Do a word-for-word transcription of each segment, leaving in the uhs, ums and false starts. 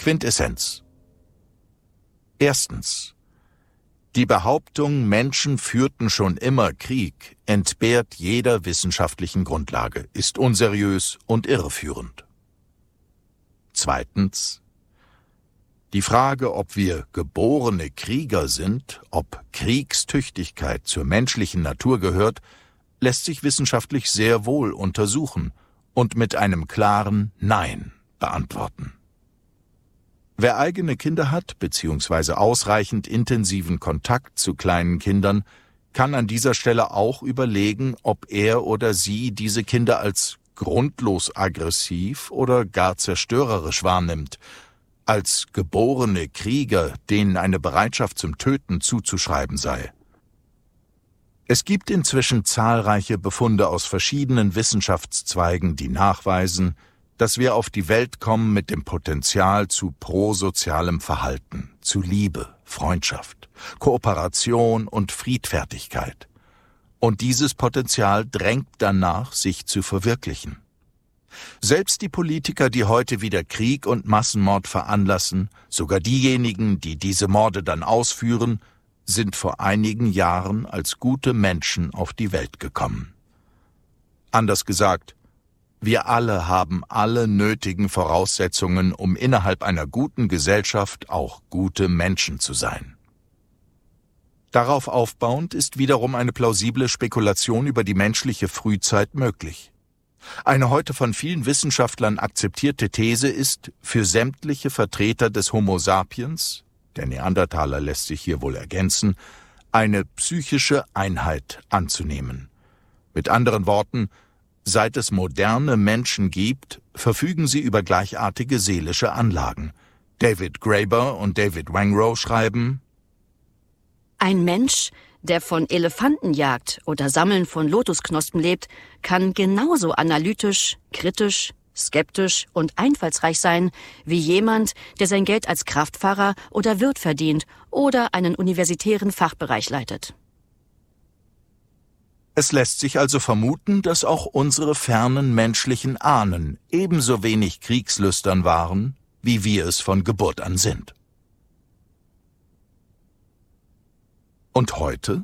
Quintessenz. Erstens. Die Behauptung, Menschen führten schon immer Krieg, entbehrt jeder wissenschaftlichen Grundlage, ist unseriös und irreführend. Zweitens. Die Frage, ob wir geborene Krieger sind, ob Kriegstüchtigkeit zur menschlichen Natur gehört, lässt sich wissenschaftlich sehr wohl untersuchen und mit einem klaren Nein beantworten. Wer eigene Kinder hat bzw. ausreichend intensiven Kontakt zu kleinen Kindern, kann an dieser Stelle auch überlegen, ob er oder sie diese Kinder als grundlos aggressiv oder gar zerstörerisch wahrnimmt, als geborene Krieger, denen eine Bereitschaft zum Töten zuzuschreiben sei. Es gibt inzwischen zahlreiche Befunde aus verschiedenen Wissenschaftszweigen, die nachweisen, dass wir auf die Welt kommen mit dem Potenzial zu prosozialem Verhalten, zu Liebe, Freundschaft, Kooperation und Friedfertigkeit. Und dieses Potenzial drängt danach, sich zu verwirklichen. Selbst die Politiker, die heute wieder Krieg und Massenmord veranlassen, sogar diejenigen, die diese Morde dann ausführen, sind vor einigen Jahren als gute Menschen auf die Welt gekommen. Anders gesagt, wir alle haben alle nötigen Voraussetzungen, um innerhalb einer guten Gesellschaft auch gute Menschen zu sein. Darauf aufbauend ist wiederum eine plausible Spekulation über die menschliche Frühzeit möglich. Eine heute von vielen Wissenschaftlern akzeptierte These ist, für sämtliche Vertreter des Homo sapiens, der Neandertaler lässt sich hier wohl ergänzen, eine psychische Einheit anzunehmen. Mit anderen Worten, seit es moderne Menschen gibt, verfügen sie über gleichartige seelische Anlagen. David Graeber und David Wengrow schreiben: Ein Mensch, der von Elefantenjagd oder Sammeln von Lotusknospen lebt, kann genauso analytisch, kritisch, skeptisch und einfallsreich sein wie jemand, der sein Geld als Kraftfahrer oder Wirt verdient oder einen universitären Fachbereich leitet. Es lässt sich also vermuten, dass auch unsere fernen menschlichen Ahnen ebenso wenig kriegslüstern waren, wie wir es von Geburt an sind. Und heute?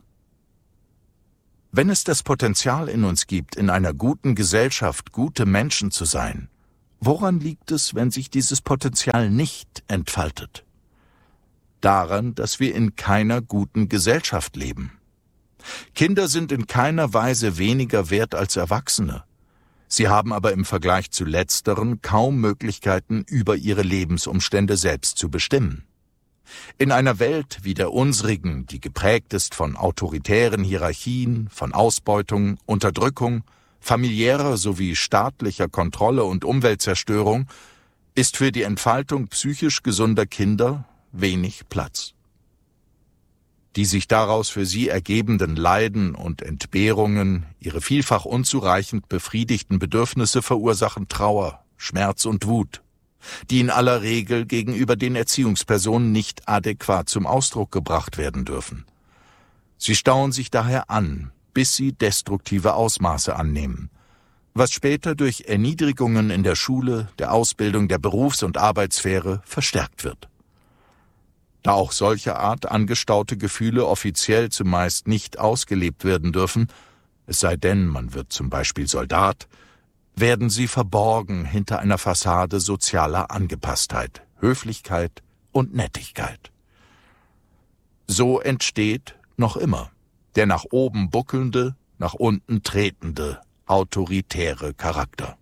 Wenn es das Potenzial in uns gibt, in einer guten Gesellschaft gute Menschen zu sein, woran liegt es, wenn sich dieses Potenzial nicht entfaltet? Daran, dass wir in keiner guten Gesellschaft leben. Kinder sind in keiner Weise weniger wert als Erwachsene. Sie haben aber im Vergleich zu Letzteren kaum Möglichkeiten, über ihre Lebensumstände selbst zu bestimmen. In einer Welt wie der unsrigen, die geprägt ist von autoritären Hierarchien, von Ausbeutung, Unterdrückung, familiärer sowie staatlicher Kontrolle und Umweltzerstörung, ist für die Entfaltung psychisch gesunder Kinder wenig Platz. Die sich daraus für sie ergebenden Leiden und Entbehrungen, ihre vielfach unzureichend befriedigten Bedürfnisse verursachen Trauer, Schmerz und Wut, die in aller Regel gegenüber den Erziehungspersonen nicht adäquat zum Ausdruck gebracht werden dürfen. Sie stauen sich daher an, bis sie destruktive Ausmaße annehmen, was später durch Erniedrigungen in der Schule, der Ausbildung, der Berufs- und Arbeitssphäre verstärkt wird. Da auch solcher Art angestaute Gefühle offiziell zumeist nicht ausgelebt werden dürfen, es sei denn, man wird zum Beispiel Soldat, werden sie verborgen hinter einer Fassade sozialer Angepasstheit, Höflichkeit und Nettigkeit. So entsteht noch immer der nach oben buckelnde, nach unten tretende, autoritäre Charakter.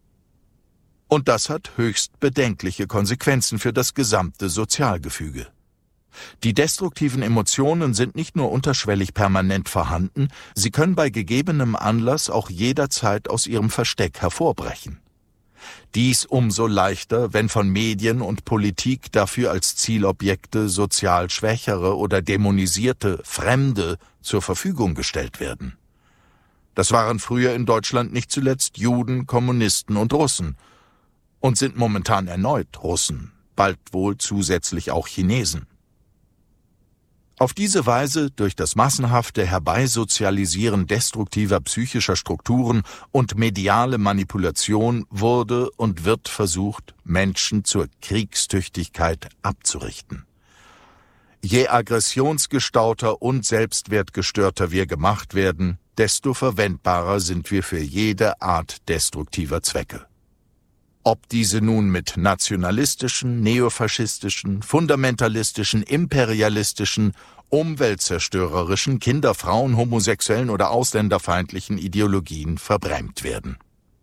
Und das hat höchst bedenkliche Konsequenzen für das gesamte Sozialgefüge. Die destruktiven Emotionen sind nicht nur unterschwellig permanent vorhanden, sie können bei gegebenem Anlass auch jederzeit aus ihrem Versteck hervorbrechen. Dies umso leichter, wenn von Medien und Politik dafür als Zielobjekte sozial Schwächere oder dämonisierte Fremde zur Verfügung gestellt werden. Das waren früher in Deutschland nicht zuletzt Juden, Kommunisten und Russen und sind momentan erneut Russen, bald wohl zusätzlich auch Chinesen. Auf diese Weise, durch das massenhafte Herbeisozialisieren destruktiver psychischer Strukturen und mediale Manipulation, wurde und wird versucht, Menschen zur Kriegstüchtigkeit abzurichten. Je aggressionsgestauter und selbstwertgestörter wir gemacht werden, desto verwendbarer sind wir für jede Art destruktiver Zwecke. Ob diese nun mit nationalistischen, neofaschistischen, fundamentalistischen, imperialistischen, umweltzerstörerischen, Kinder-, Frauen-, homosexuellen oder ausländerfeindlichen Ideologien verbrämt werden.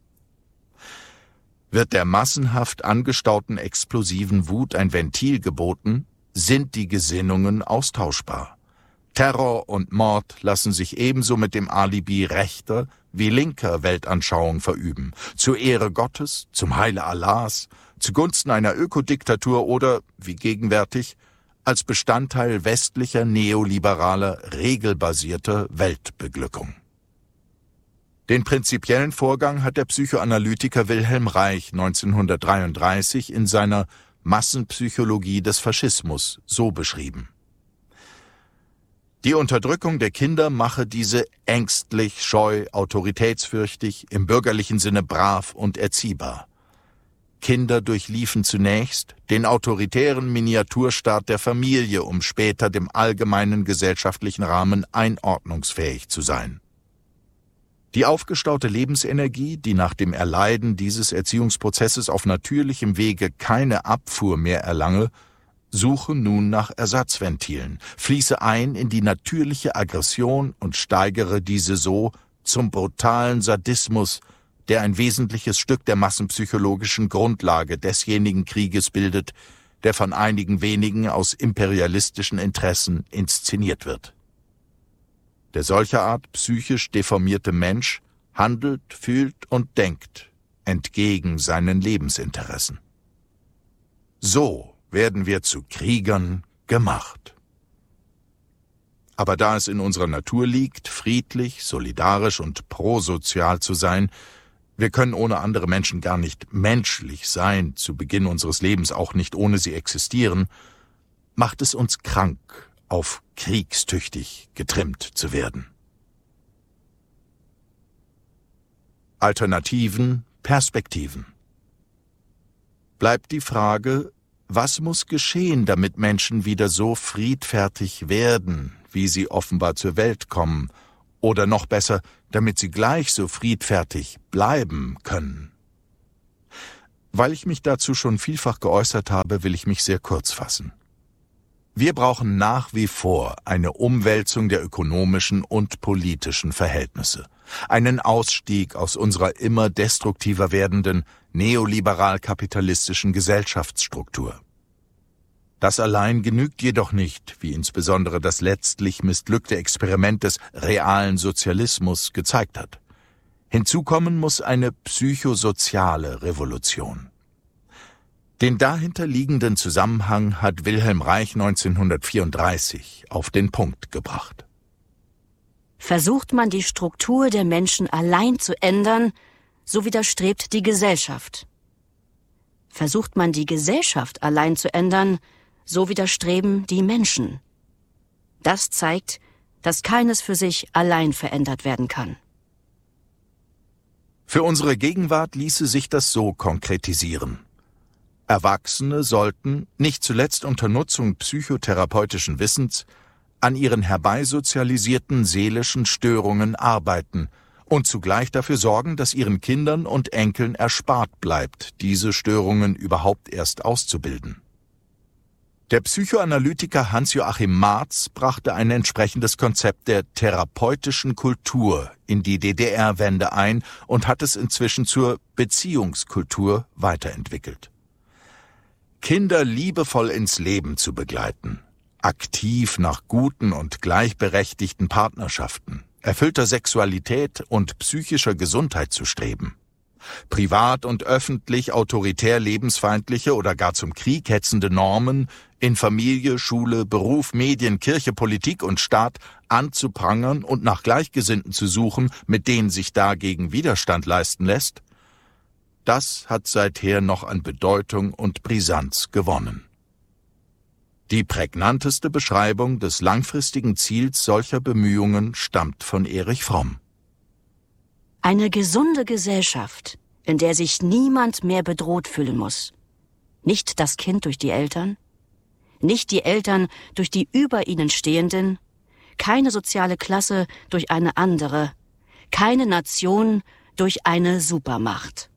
Wird der massenhaft angestauten explosiven Wut ein Ventil geboten, sind die Gesinnungen austauschbar. Terror und Mord lassen sich ebenso mit dem Alibi rechter wie linker Weltanschauung verüben, zur Ehre Gottes, zum Heile Allahs, zugunsten einer Ökodiktatur oder, wie gegenwärtig, als Bestandteil westlicher neoliberaler, regelbasierter Weltbeglückung. Den prinzipiellen Vorgang hat der Psychoanalytiker Wilhelm Reich neunzehnhundertdreiunddreißig in seiner Massenpsychologie des Faschismus so beschrieben: Die Unterdrückung der Kinder mache diese ängstlich, scheu, autoritätsfürchtig, im bürgerlichen Sinne brav und erziehbar. Kinder durchliefen zunächst den autoritären Miniaturstaat der Familie, um später dem allgemeinen gesellschaftlichen Rahmen einordnungsfähig zu sein. Die aufgestaute Lebensenergie, die nach dem Erleiden dieses Erziehungsprozesses auf natürlichem Wege keine Abfuhr mehr erlange, suche nun nach Ersatzventilen, fließe ein in die natürliche Aggression und steigere diese so zum brutalen Sadismus, der ein wesentliches Stück der massenpsychologischen Grundlage desjenigen Krieges bildet, der von einigen wenigen aus imperialistischen Interessen inszeniert wird. Der solcherart psychisch deformierte Mensch handelt, fühlt und denkt entgegen seinen Lebensinteressen. So werden wir zu Kriegern gemacht. Aber da es in unserer Natur liegt, friedlich, solidarisch und prosozial zu sein, wir können ohne andere Menschen gar nicht menschlich sein, zu Beginn unseres Lebens auch nicht ohne sie existieren, macht es uns krank, auf kriegstüchtig getrimmt zu werden. Alternativen, Perspektiven. Bleibt die Frage, was muss geschehen, damit Menschen wieder so friedfertig werden, wie sie offenbar zur Welt kommen, oder noch besser, damit sie gleich so friedfertig bleiben können? Weil ich mich dazu schon vielfach geäußert habe, will ich mich sehr kurz fassen. Wir brauchen nach wie vor eine Umwälzung der ökonomischen und politischen Verhältnisse, einen Ausstieg aus unserer immer destruktiver werdenden neoliberal-kapitalistischen Gesellschaftsstruktur. Das allein genügt jedoch nicht, wie insbesondere das letztlich missglückte Experiment des realen Sozialismus gezeigt hat. Hinzu kommen muss eine psychosoziale Revolution. Den dahinter liegenden Zusammenhang hat Wilhelm Reich neunzehnhundertvierunddreißig auf den Punkt gebracht. Versucht man die Struktur der Menschen allein zu ändern, so widerstrebt die Gesellschaft. Versucht man die Gesellschaft allein zu ändern, so widerstreben die Menschen. Das zeigt, dass keines für sich allein verändert werden kann. Für unsere Gegenwart ließe sich das so konkretisieren. Erwachsene sollten, nicht zuletzt unter Nutzung psychotherapeutischen Wissens, an ihren herbeisozialisierten seelischen Störungen arbeiten und zugleich dafür sorgen, dass ihren Kindern und Enkeln erspart bleibt, diese Störungen überhaupt erst auszubilden. Der Psychoanalytiker Hans-Joachim Marz brachte ein entsprechendes Konzept der therapeutischen Kultur in die D D R-Wende ein und hat es inzwischen zur Beziehungskultur weiterentwickelt. Kinder liebevoll ins Leben zu begleiten, aktiv nach guten und gleichberechtigten Partnerschaften, erfüllter Sexualität und psychischer Gesundheit zu streben, privat und öffentlich autoritär lebensfeindliche oder gar zum Krieg hetzende Normen in Familie, Schule, Beruf, Medien, Kirche, Politik und Staat anzuprangern und nach Gleichgesinnten zu suchen, mit denen sich dagegen Widerstand leisten lässt, das hat seither noch an Bedeutung und Brisanz gewonnen. Die prägnanteste Beschreibung des langfristigen Ziels solcher Bemühungen stammt von Erich Fromm. Eine gesunde Gesellschaft, in der sich niemand mehr bedroht fühlen muss. Nicht das Kind durch die Eltern, nicht die Eltern durch die über ihnen Stehenden, keine soziale Klasse durch eine andere, keine Nation durch eine Supermacht.